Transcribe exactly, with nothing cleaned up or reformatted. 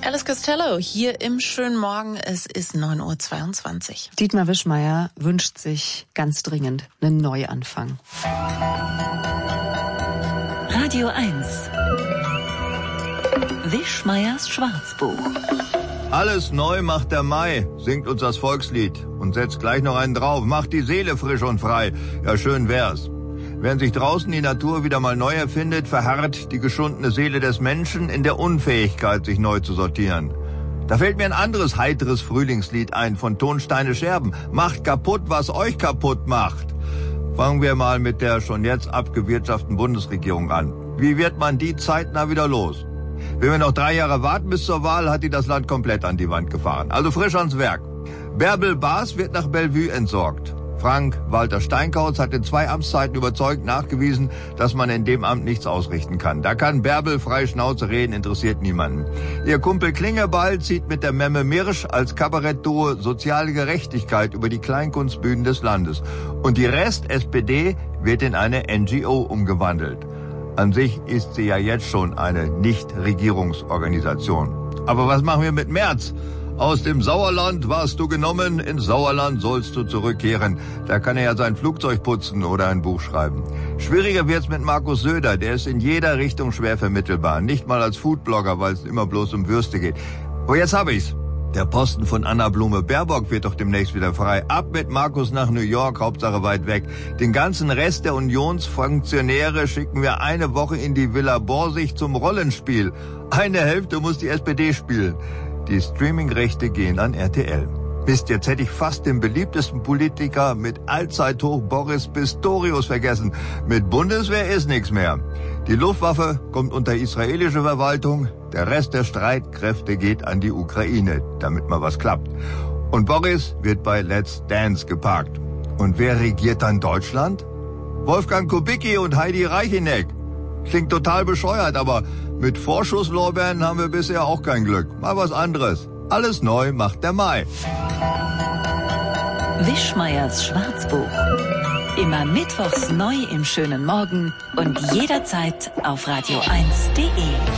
Alice Costello hier im schönen Morgen. Es ist neun Uhr zweiundzwanzig. Dietmar Wischmeier wünscht sich ganz dringend einen Neuanfang. Radio eins. Wischmeiers Schwarzbuch. Alles neu macht der Mai, singt uns das Volkslied und setzt gleich noch einen drauf. Macht die Seele frisch und frei. Ja, schön wär's. Während sich draußen die Natur wieder mal neu erfindet, verharrt die geschundene Seele des Menschen in der Unfähigkeit, sich neu zu sortieren. Da fällt mir ein anderes heiteres Frühlingslied ein von Tonsteine Scherben. Macht kaputt, was euch kaputt macht. Fangen wir mal mit der schon jetzt abgewirtschafteten Bundesregierung an. Wie wird man die zeitnah wieder los? Wenn wir noch drei Jahre warten bis zur Wahl, hat die das Land komplett an die Wand gefahren. Also frisch ans Werk. Bärbel Baas wird nach Bellevue entsorgt. Frank-Walter Steinkauz hat in zwei Amtszeiten überzeugt nachgewiesen, dass man in dem Amt nichts ausrichten kann. Da kann Bärbel frei Schnauze reden, interessiert niemanden. Ihr Kumpel Klingeball zieht mit der Memme Mirsch als Kabarettduo soziale Gerechtigkeit über die Kleinkunstbühnen des Landes. Und die Rest-S P D wird in eine N G O umgewandelt. An sich ist sie ja jetzt schon eine Nichtregierungsorganisation. Aber was machen wir mit Merz? Aus dem Sauerland warst du genommen, ins Sauerland sollst du zurückkehren. Da kann er ja sein Flugzeug putzen oder ein Buch schreiben. Schwieriger wird's mit Markus Söder, der ist in jeder Richtung schwer vermittelbar. Nicht mal als Foodblogger, weil es immer bloß um Würste geht. Aber jetzt hab ich's. Der Posten von Anna Blume-Baerbock wird doch demnächst wieder frei. Ab mit Markus nach New York, Hauptsache weit weg. Den ganzen Rest der Unionsfunktionäre schicken wir eine Woche in die Villa Borsig zum Rollenspiel. Eine Hälfte muss die S P D spielen. Die Streamingrechte gehen an R T L. Mist, jetzt hätte ich fast den beliebtesten Politiker mit Allzeithoch Boris Pistorius vergessen. Mit Bundeswehr ist nichts mehr. Die Luftwaffe kommt unter israelische Verwaltung. Der Rest der Streitkräfte geht an die Ukraine, damit mal was klappt. Und Boris wird bei Let's Dance geparkt. Und wer regiert dann Deutschland? Wolfgang Kubicki und Heidi Reicheneck. Klingt total bescheuert, aber mit Vorschusslorbeeren haben wir bisher auch kein Glück. Mal was anderes. Alles neu macht der Mai. Wischmeiers Schwarzbuch. Immer mittwochs neu im schönen Morgen und jederzeit auf radio eins punkt de.